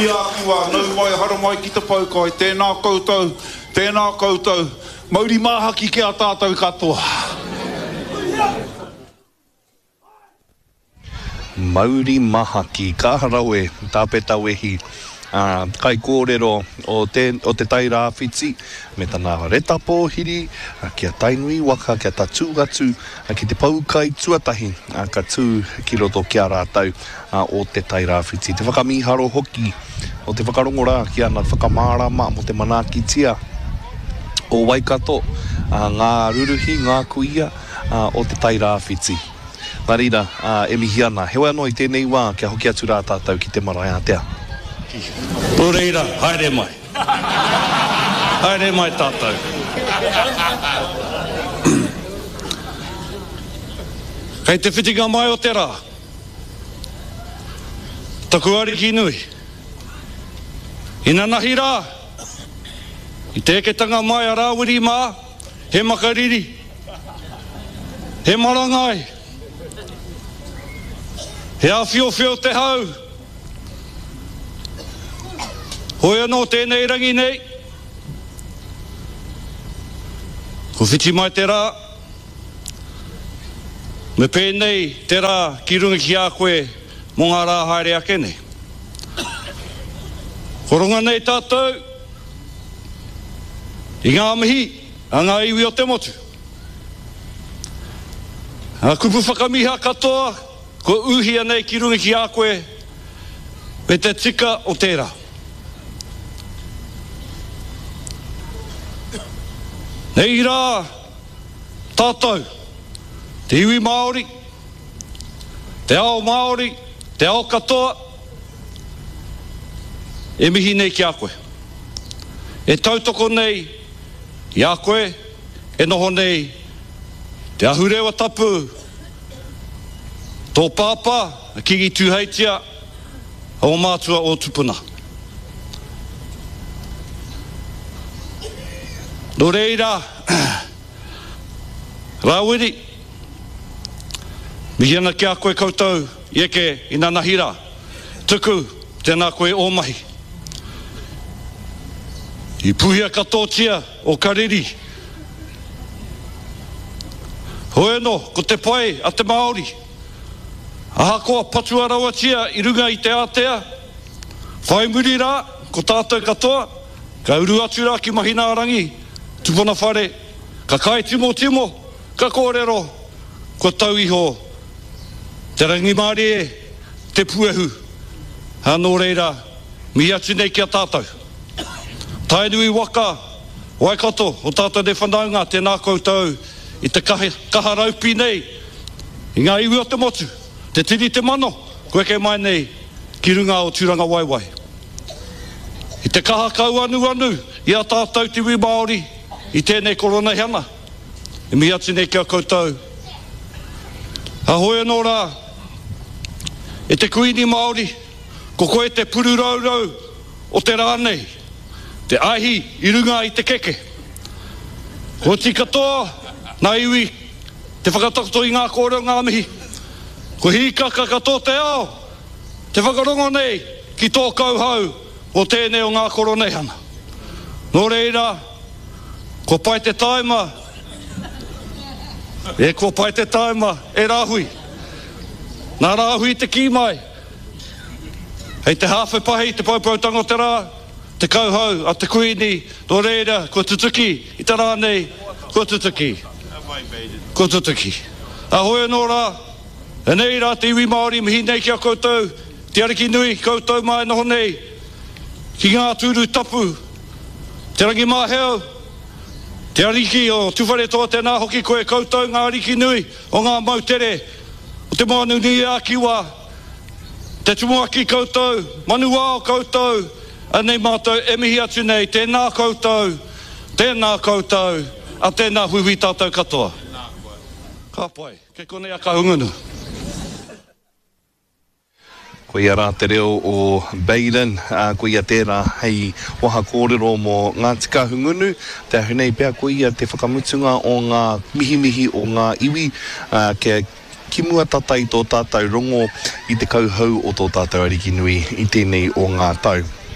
Ia kiwa, nau mai, hara mai ki te paukai, tēnā koutou, mauri mahaki ki a tātou katoa. Mauri mahaki, ka harawe, tāpeta wehi. Kai kōrero o te tai rāwhiti, me tana reta pōhiri, kia tainui waka, kia ta tūgatu, ki te paukai tuatahi, ka tū ki roto kia rātau o te tai rāwhiti. Te whakamiharo hoki, o te whakarongora ki ana whakamārama mo te manakitia o Waikato, ngā ruruhi, ngā kuia o te tai rāwhiti. Marina, e mihi ana, hewa anō i tēnei wā, kia hoki atu rā tātou ki te marae atea. Reira, haere mai. Haere mai tātou. Kei te whitinga mai o te rā. Taku ariki nui. Ina nahi rā. I tēketanga mai a rāwiri mā, he makariri. He marangai. He awhiowhio te hau. Hoi anō tēnei rangi nei. Ko whiti mai te rā. Me pēnei te rā ki runga ki a koe mō ngā rā haere ake nei. Ko runga nei tātou. I ngā mihi, a ngā iwi o te motu. A kupu whakamiha katoa, ko uhia nei ki runga ki a koe, me te tika o tērā. Nei rā, tātou, te iwi Māori, te ao Māori, te ao katoa, e mihi nei ki a koe. E tautoko nei, i a koe, e noho nei, te ahurewa tapu, tō pāpā, a kigi tūheitia, o mātua o tupuna. Nō reira, rāwiri, mihi ana ki a koe koutou, i eke i nā nahira, tuku tēnā koe ōmahi. I puhia katotia o kariri. Hoi anō, ko te pai a te Māori. Ahakoa patua rawatia i runga i te Atea. Whai muri rā, ko tātou katoa, ka uru atu rā ki mahina arangi. Tupuna whare, ka kai timo, ka kōrero, ko tau iho. Te rangi Māori e, te puehu. Anō reira, mi atu nei ki a tātou. Tainui waka, Waikato, o tātou ne whanaunga, tēnā koutou, i te kaha raupi nei, i ngā iwi o te motu, te tiri te mano, koe kei mai nei, ki runga o tūranga waiwai. I te kaha kau anu, i a tātou te iwi Māori, i tēnei korona hiana, i mi atu nei kia koutou. A hoi anō rā, e te kuini Māori, ko koe te puru raurau o te rānei, te ahi i runga i te keke. Ko ti katoa, nā iwi, te whakatakoto i ngā kōreo ngā mihi. Ko hikaka katoa te ao, te whakarongo nei ki tō kauhau o tēnei o ngā koronehana. Nō reira, ko pai te taima, ko pai te taima, e rāhui. Nā rāhui te ki mai. Hei te hāwhipahi, te paupautango te rā, te kauhau, a te kuini, nō reira, ko tutuki, i tā rānei, ko tutuki. Ko tutuki. A hoi anō rā, e nei rā te iwi Māori, mihi nei kia koutou, te ariki nui, koutou mai noho nei, ki ngā tūru tapu, te rangi māheo, te ariki o tuwhare toa tēnā hoki koe koutou, ngā ariki nui, o ngā mautere, o te manu nui a kiwa, te tumuaki koutou, manu wao koutou, anei mātou e mihi atu nei, tēnā koutou, a tēnā hui tātou katoa. Ka pai, ke kone a ka hungunu. Ko ia rā te reo o Baden, ko ia tērā hei waha kōrero mō ngā tika hungunu, te ahunei pēr ko ia te whakamutunga o ngā mihi o ngā iwi, ke kimua tatai tō tātou rongo i te kauhau o tō tātou ariki nui i tēnei o ngā tau.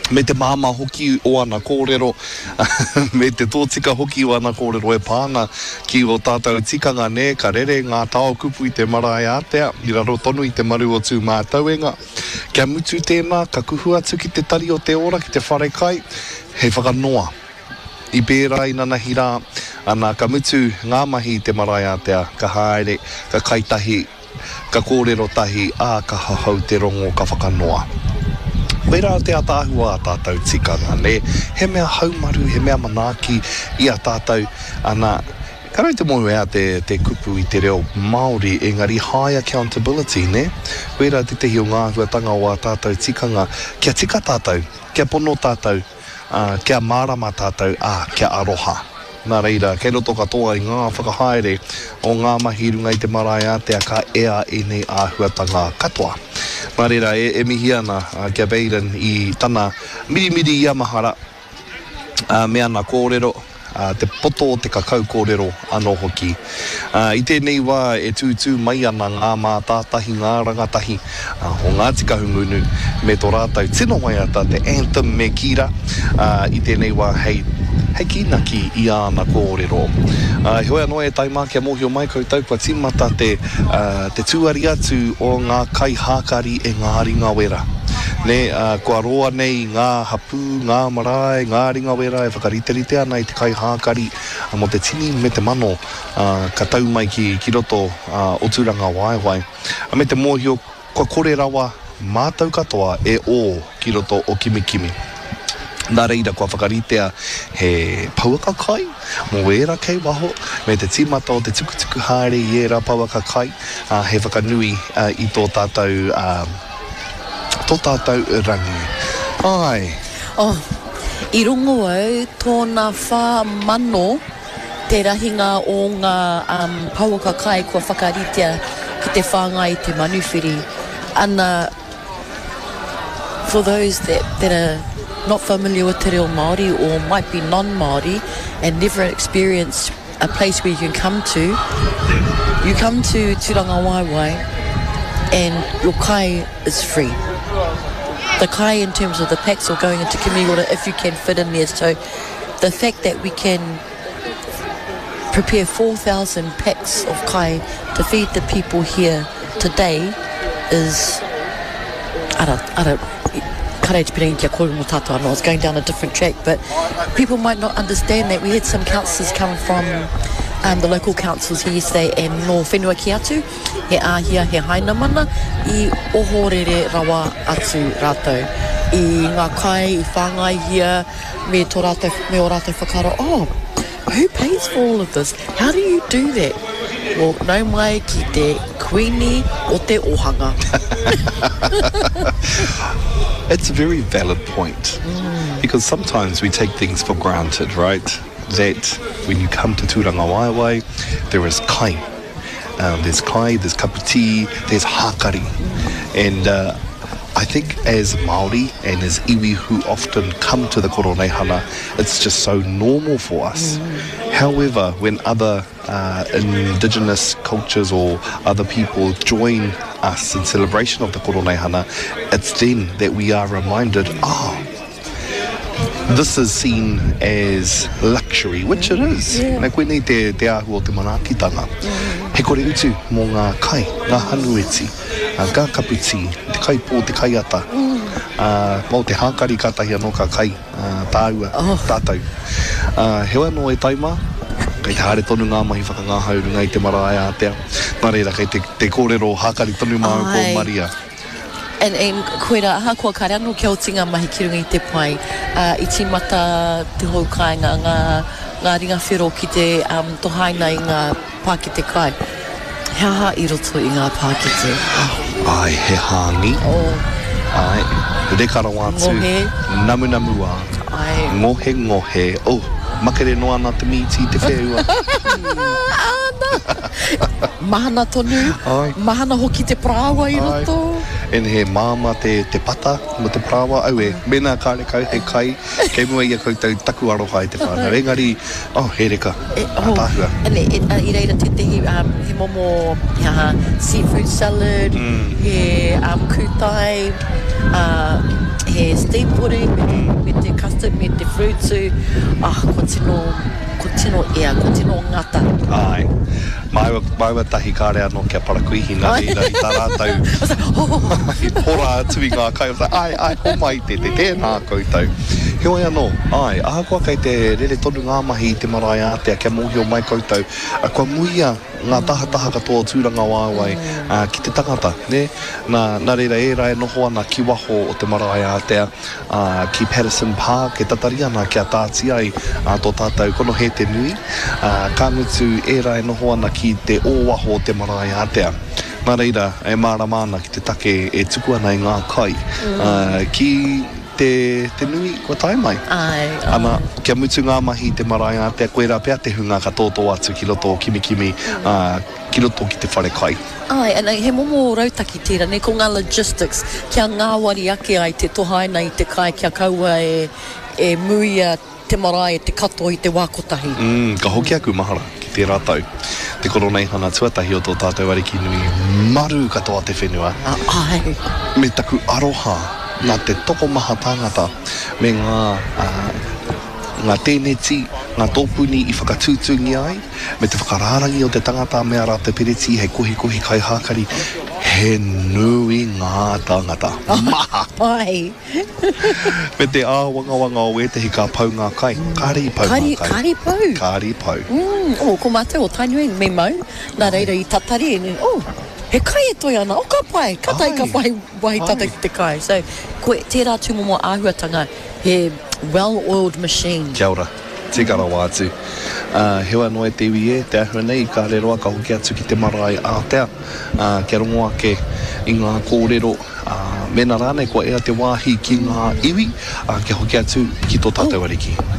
me te māma hoki o ana kōrero, me te tōtika hoki o ana kōrero e pāna ki o tātou tikanga ne, ka rere ngā tau kupu i te marae ātea, i raro tonu i te maru o tū mātauenga. Kia mutu tēnā, ka kuhu atu ki te tari o te ora, ki te whare kai, hei whakanoa. I pērā i nanahi rā, ana ka mutu ngā mahi i te marae ātea, ka haere, ka kaitahi, ka kōrero tahi, ka hahau te rongo, ka whakanoa. Koe rā te atāhua a tātou tikanga, ne? He mea haumaru, he mea manaaki i a tātou, ana, karau te mohu ea te kupu i te reo Māori, engari high accountability, ne? Koe rā te tehi o ngā huatanga o a tātou tikanga, kia tika tātou, kia pono tātou, kia mārama tātou, kia aroha. Nā reira, kei roto katoa i ngā whakahaere o ngā mahi runga i te marae ātea ka ea e nei āhuatanga katoa. Nā reira, e mihi ana kia Baden i tana mirimiri i amahara me ana kōrero, te poto o te kakau kōrero anō hoki. I tēnei wā e tūtū mai ana ngā mātātahi, ngā rangatahi o ngā tikahungunu me tō rātou tino mai ata te anthem me kira i tēnei wā hei kinaki i ana kōrero. Hoi anō e taimā kia mōhio mai koutou kua tīmata te tūari atu o ngā kai hākari e ngā ringa wera. Ne, kua roa nei ngā hapu, ngā marae, ngā ringa wera e whakariterite ana i te kai hākari mo te tini me te mano ka tau mai ki roto o tūranga waiwai. Me te mōhio kua kore rawa mātau katoa e o ki roto o kimikimi. Nā reira kua whakaritea he pauaka kai, mo wera kei waho, me te tīmata o te tukutuku haere i era pauaka kai, he whakanui i tō tātou rangi. Ai. I rongo au, tōna whā mano, te rahinga o ngā pauaka kai kua whakaritea ki te whāngai te manuwhiri. Ana, for those that are not familiar with te reo Māori or might be non-Māori and never experienced a place where you can come to Tūranga Waiwai and your kai is free. The kai in terms of the packs or going into Kimiora if you can fit in there. So the fact that we can prepare 4,000 packs of kai to feed the people here today is I was going down a different track, but people might not understand that. We had some councillors come from the local councils here yesterday and no whenua ki atu, he ahia, he hainamana, I ohorere rawa atu rātou. I ngā kai, I whāngai here, me o rātou whakaro, who pays for all of this? How do you do that? Well, nau mai ki te kuini o te ohanga. It's a very valid point, because sometimes we take things for granted, right? That when you come to Tūranga Waiwai, there is kai. There's kai, there's kaputi, there's hākari. And I think as Māori and as iwi who often come to the Koroneihana, it's just so normal for us. However, when other indigenous cultures or other people join us in celebration of the Koroneihana, it's then that we are reminded, this is seen as luxury, which it is. Like koe nei te ahu o te manaakitanga. He kore utu mō ngā kai, ngā hanueti, ngā kaputi, te kai pō, te kai ata. Mō te hākari kātahi anō ka kai, tāua, tātou. Hewa no e taima, kei te haere tonu ngā mahi whakangāhau runga i te marae ātea. Nā reira, kei te kōrero hākari tonu māu ko Maria. And koe rā, aha kua kare anō kia o tinga mahi ki runga i te pai. I tīmata te hou kai ngā ringa whiro ki te tohaina i ngā pākete kai. He aha I roto I ngā pākete? Ai, he hāngi. Ai, rekara wātu. Ngohe. Namu wā. Ai. Ngohe. Makere no ana te miti te whewua. Mahana tonu. Mahana hoki te prawa I roto. And he māma te pata mo te prawa au mena kāre kau he kai kei mua ia koutou taku aroha I te whānau engari he reka tāhua he steam pudding, me te custard, me te fruit too. Ko tino ngata. Ai. Maiwa tahi kārea no kia parakuihi nā reira I tā rātau. Hora atu I ngā kai. Ai, ho mai te tēnā koutou. Heoi anō, ai, ahakoa kei te rere tonu ngā mahi I te marae Aotea kia mōhio mai koutou. Kua muia ngā tahataha katoa tūranga wāwai ki te tangata, ne? Nā reira e rai noho ana ki waho o te marae Aotea ki Patterson Park, e tatari ana kia tāti ai tō tātou kono he te nui. Ka mutu e rai noho ana ki te ōwaho o te marae Aotea. Nā reira, e mārama ana ki te take e tuku ana I ngā kai. Ki te nui kua tae mai. Ana, kia mutu ngā mahi te marae Aotea, koe rā pia te hunga ka tōtō atu ki roto kimi, ki roto ki te whare kai. Ai, ana he momo rautaki tira, ne ko ngā logistics, kia ngā wari ake ai te tohaina I te kai, kia kaua e muia te marae, te kato I te wākotahi. Ka hoki aku mahara ki te rātau. Te koronei hana tuatahi o tō tātou ariki nui, maru katoa te whenua. Ai. Me taku aroha, nā te toko maha tāngata, me ngā tēneti, ngā tōpuni I whakatūtungi ai, me te whakarārangi o te tangata mea rā te pereti, hei kohi kai hākari, he nui ngā tangata. Maha! Ai. Me te āwangawanga o e te hika pau ngā kai, kāri pau ngā kai. Kāri pau? Kāri pau. Ko mātou o tainui me mau, nā reira I tatari, he kai e toi ana, o ka pai, ka tai ka pai wai tata ki te kai. So, koe tērā tūmomo āhuatanga, he well-oiled machine. Kia ora, te karawa atu. Hewa noe te iwi e, te ahua nei, ka reroa ka hoki atu ki te marae Aotea. Kia rongo ake I ngā kōrero, mena rānei kua ea te wāhi ki ngā iwi, kia hoki atu ki tō tātou ariki.